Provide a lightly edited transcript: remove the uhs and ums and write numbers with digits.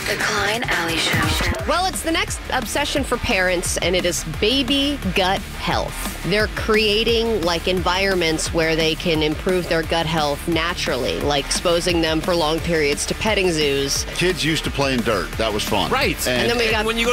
The Klein Alley Show. Well, it's the next obsession for parents, and it is baby gut health. They're creating environments where they can improve their gut health naturally, like exposing them for long periods to petting zoos. Kids used to play in dirt. That was fun. Right. And then we got when you